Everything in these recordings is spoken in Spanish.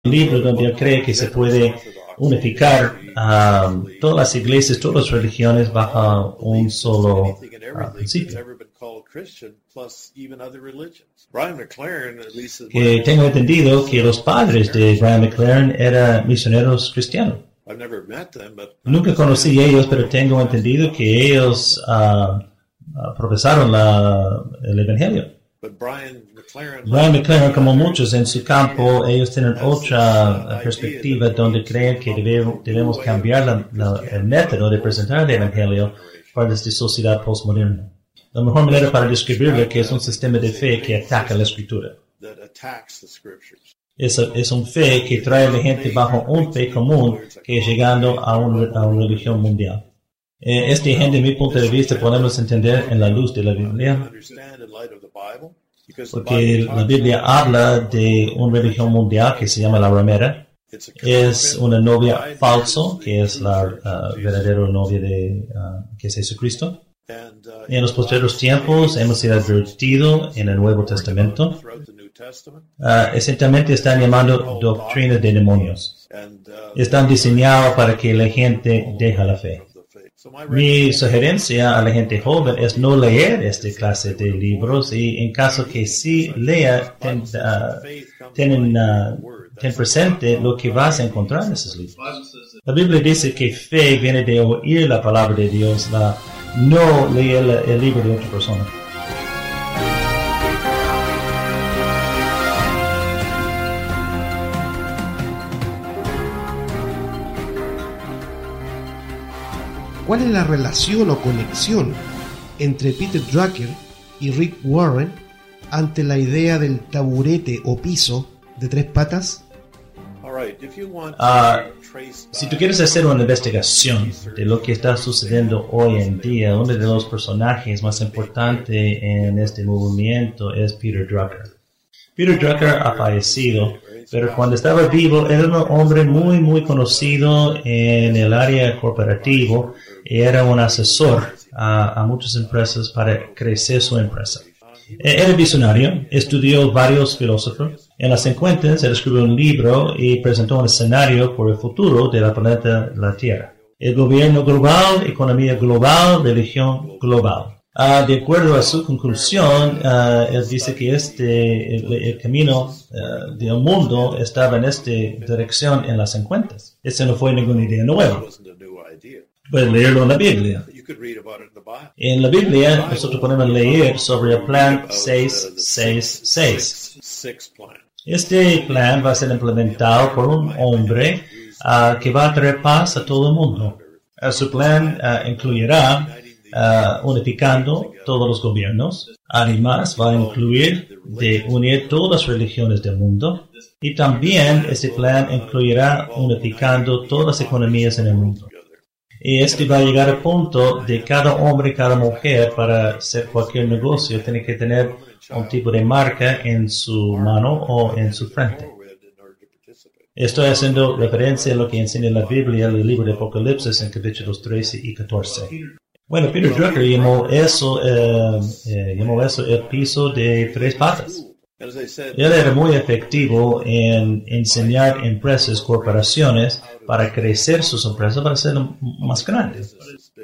un libro donde él cree que se puede unificar todas las iglesias, todas las religiones bajo un solo principio. Que tengo entendido que los padres de Brian McLaren eran misioneros cristianos. Nunca conocí a ellos, pero tengo entendido que ellos profesaron el evangelio. Brian McLaren, como muchos en su campo, ellos tienen otra perspectiva donde creen que debemos cambiar el método de presentar el evangelio para esta sociedad postmoderna. La mejor manera para describirlo que es un sistema de fe que ataca la escritura. Es un fe que trae a la gente bajo un fe común que es llegando a una religión mundial. Este ejemplo, de mi punto de vista, podemos entender en la luz de la Biblia, porque la Biblia habla de una religión mundial que se llama la ramera. Es una novia falso, que es la verdadera novia que es Jesucristo. En los posteriores tiempos hemos sido advertidos en el Nuevo Testamento. Esencialmente están llamando doctrinas de demonios. Están diseñados para que la gente deje la fe. Mi sugerencia a la gente joven es no leer esta clase de libros y en caso que sí lea, ten presente lo que vas a encontrar en esos libros. La Biblia dice que fe viene de oír la palabra de Dios, no leer el libro de otra persona. ¿Cuál es la relación o conexión entre Peter Drucker y Rick Warren ante la idea del taburete o piso de 3 patas? Si tú quieres hacer una investigación de lo que está sucediendo hoy en día, uno de los personajes más importantes en este movimiento es Peter Drucker. Peter Drucker ha fallecido, pero cuando estaba vivo era un hombre muy conocido en el área corporativo y era un asesor a muchas empresas para crecer su empresa. Era visionario, estudió varios filósofos. En los 50 él escribió un libro y presentó un escenario por el futuro de la planeta la Tierra. El gobierno global, economía global, religión global. De acuerdo a su conclusión, él dice que el camino del mundo estaba en esta dirección en los 50. Esa no fue ninguna idea nueva. Puedes leerlo en la Biblia. En la Biblia nosotros podemos leer sobre el plan 666. Este plan va a ser implementado por un hombre que va a traer paz a todo el mundo. Su plan incluirá unificando todos los gobiernos. Además, va a incluir de unir todas las religiones del mundo. Y también este plan incluirá unificando todas las economías en el mundo. Y este va a llegar al punto de cada hombre y cada mujer para hacer cualquier negocio tiene que tener un tipo de marca en su mano o en su frente. Estoy haciendo referencia a lo que enseña la Biblia, el libro de Apocalipsis en capítulos 13 y 14. Bueno, Peter Drucker llamó eso el piso de 3 patas. Él era muy efectivo en enseñar empresas, corporaciones, para crecer sus empresas, para ser más grandes.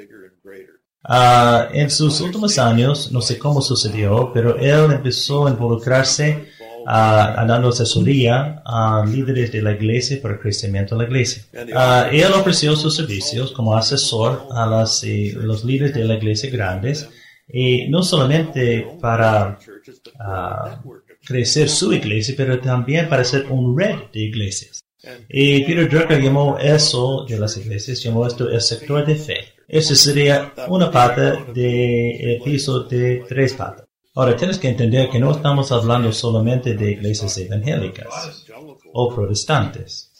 En sus últimos años, no sé cómo sucedió, pero él empezó a involucrarse dando asesoría a líderes de la iglesia para el crecimiento de la iglesia. Él ofreció sus servicios como asesor a los líderes de la iglesia grandes, y no solamente para crecer su iglesia, pero también para ser un red de iglesias. Y Peter Drucker llamó eso de las iglesias, llamó esto el sector de fe. Eso sería una pata del piso de 3 patas. Ahora, tienes que entender que no estamos hablando solamente de iglesias evangélicas o protestantes.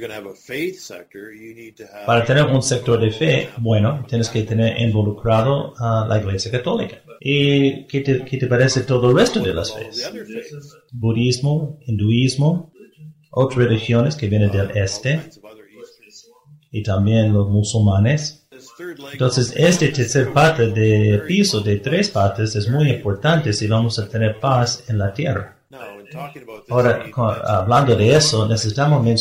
Para tener un sector de fe, bueno, tienes que tener involucrado a la iglesia católica. ¿Y qué te parece todo el resto de las fees? Budismo, hinduismo, otras religiones que vienen del este, y también los musulmanes. Entonces, este tercer parte de piso de 3 patas es muy importante si vamos a tener paz en la tierra. Ahora, hablando de eso, necesitamos